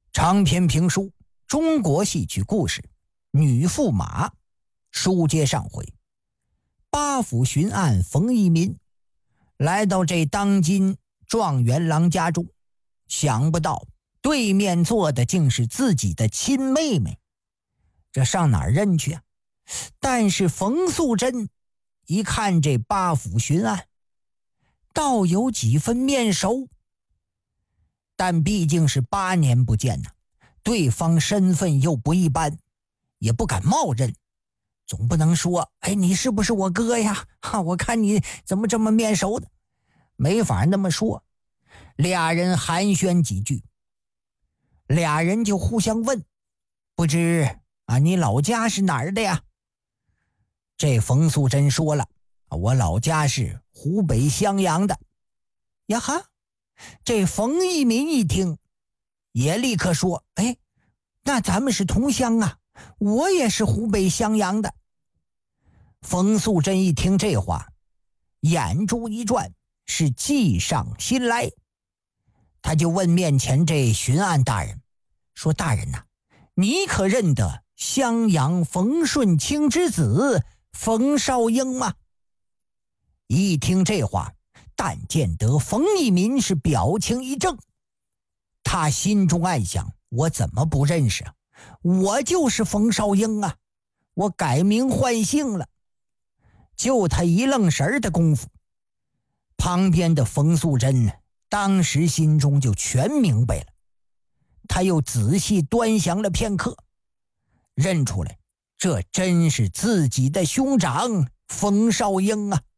长篇评书《中国戏曲故事》女驸马，书接上回，八府巡按冯一民来到这当今状元郎家中，想不到对面坐的竟是自己的亲妹妹，这上哪儿认去啊？但是冯素贞一看这八府巡按，倒有几分面熟，但毕竟是8年不见呢，对方身份又不一般，也不敢冒认，总不能说你是不是我哥呀？我看你怎么这么面熟的，没法那么说。俩人寒暄几句，俩人就互相问，不知你老家是哪儿的呀？这冯素贞说了，我老家是湖北襄阳的。呀哈，这冯一民一听也立刻说，那咱们是同乡啊，我也是湖北襄阳的。冯素贞一听这话，眼珠一转，是计上心来。他就问面前这巡按大人说，大人呐，你可认得襄阳冯顺清之子冯绍英吗？一听这话，但见得冯一民是表情一怔，他心中暗想，我怎么不认识啊？我就是冯绍英啊，我改名换姓了。就他一愣神的功夫，旁边的冯素贞当时心中就全明白了。他又仔细端详了片刻，认出来这真是自己的兄长冯绍英啊。